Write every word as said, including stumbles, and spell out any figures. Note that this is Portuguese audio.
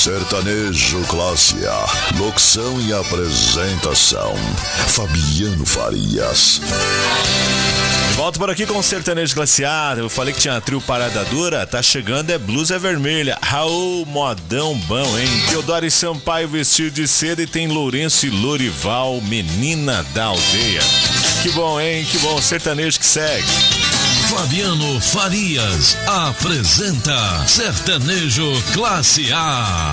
Sertanejo Classe A. Locução e apresentação: Fabiano Farias. Volto por aqui com o Sertanejo Classe A. Eu falei que tinha trio Parada Dura. Tá chegando, é Blusa Vermelha. Raul, modão bom, hein? Teodoro e Sampaio, Vestido de Seda. E tem Lourenço e Lorival, Menina da Aldeia. Que bom, hein? Que bom. Sertanejo que segue. Fabiano Farias apresenta Sertanejo Classe A.